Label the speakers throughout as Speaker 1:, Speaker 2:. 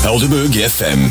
Speaker 1: Helderberg FM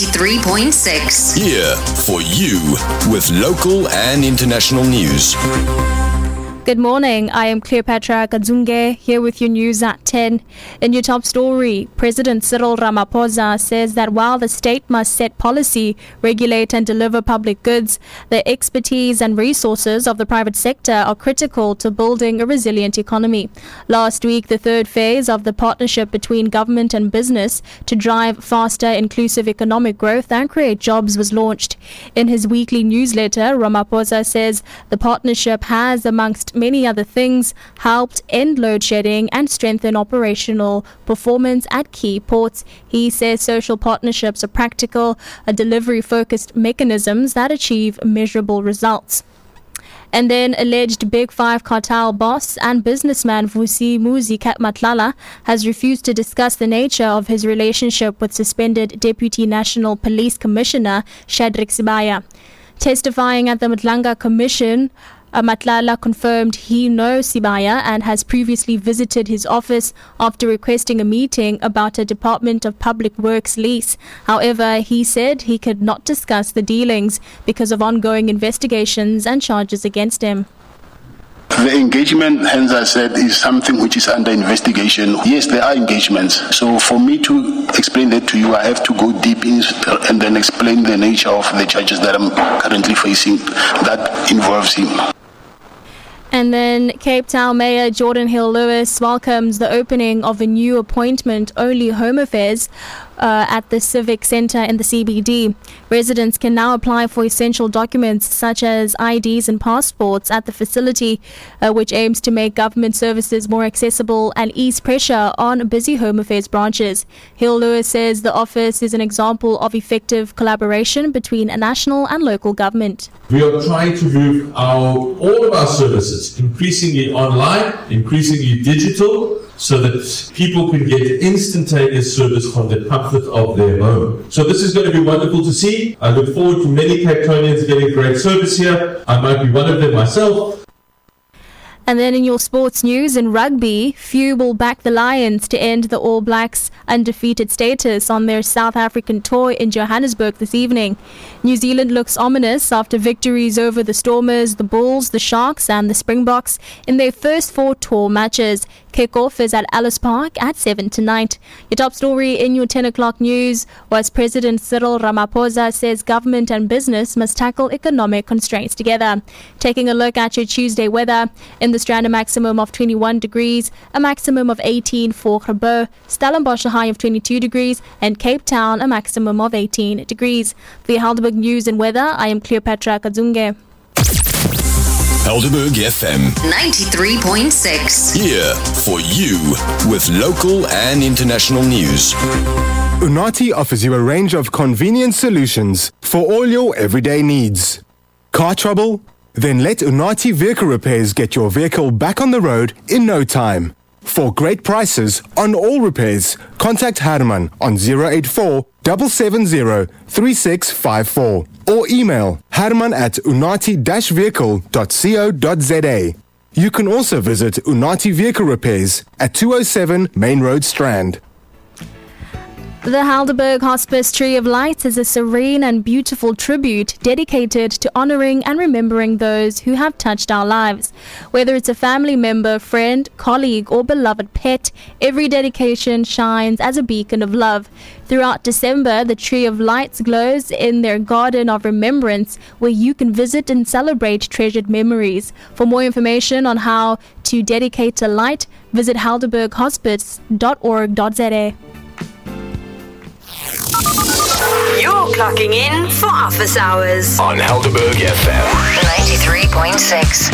Speaker 2: 93.6.
Speaker 1: here for you with local and international news.
Speaker 3: Good morning, I am Cleopatra Kadzunge, here with your news at 10. In your top story, President Cyril Ramaphosa says that while the state must set policy, regulate and deliver public goods, the expertise and resources of the private sector are critical to building a resilient economy. Last week, the third phase of the partnership between government and business to drive faster, inclusive economic growth and create jobs was launched. In his weekly newsletter, Ramaphosa says the partnership has, amongst many other things, helped end load shedding and strengthen operational performance at key ports. He says social partnerships are practical, delivery-focused mechanisms that achieve measurable results. And then alleged Big Five cartel boss and businessman Vusi Muzi Matlala has refused to discuss the nature of his relationship with suspended Deputy National Police Commissioner Shadrack Sibaya. Testifying at the Mtlanga Commission, Matlala confirmed he knows Sibaya and has previously visited his office after requesting a meeting about a Department of Public Works lease. However, he said he could not discuss the dealings because of ongoing investigations and charges against him.
Speaker 4: The engagement, hence I said, is something which is under investigation. Yes, there are engagements. So for me to explain that to you, I have to go deep in and then explain the nature of the charges that I'm currently facing that involves him.
Speaker 3: And then Cape Town Mayor Jordan Hill-Lewis welcomes the opening of a new appointment-only Home Affairs at the Civic Centre in the CBD. Residents can now apply for essential documents such as IDs and passports at the facility, which aims to make government services more accessible and ease pressure on busy Home Affairs branches. Hill-Lewis says the office is an example of effective collaboration between a national and local government.
Speaker 5: We are trying to move all of our services increasingly online, increasingly digital, so that people can get instantaneous service from the comfort of their home. So this is going to be wonderful to see. I look forward to many Cape Townians getting great service here. I might be one of them myself.
Speaker 3: And then in your sports news, in rugby, few will back the Lions to end the All Blacks' undefeated status on their South African tour in Johannesburg this evening. New Zealand looks ominous after victories over the Stormers, the Bulls, the Sharks and the Springboks in their first 4 tour matches. Kick-off is at Ellis Park at 7 tonight. Your top story in your 10 o'clock news was President Cyril Ramaphosa says government and business must tackle economic constraints together. Taking a look at your Tuesday weather, in the Strand a maximum of 21 degrees, a maximum of 18 for Grabo, Stellenbosch a high of 22 degrees, and Cape Town a maximum of 18 degrees. For the Helderberg News and Weather, I am Cleopatra Kadzunge.
Speaker 1: Helderberg FM
Speaker 2: 93.6.
Speaker 1: here for you with local and international news.
Speaker 6: Unati offers you a range of convenient solutions for all your everyday needs. Car trouble? Then let Unati Vehicle Repairs get your vehicle back on the road in no time. For great prices on all repairs, contact Herman on 084 770 3654 or email herman@unati-vehicle.co.za. You can also visit Unati Vehicle Repairs at 207 Main Road, Strand.
Speaker 3: The Helderberg Hospice Tree of Lights is a serene and beautiful tribute dedicated to honoring and remembering those who have touched our lives. Whether it's a family member, friend, colleague, or beloved pet, every dedication shines as a beacon of love. Throughout December, the Tree of Lights glows in their garden of remembrance, where you can visit and celebrate treasured memories. For more information on how to dedicate a light, visit helderberghospice.org.za.
Speaker 2: You're clocking in for office hours
Speaker 1: On Helderberg FM
Speaker 2: 93.6.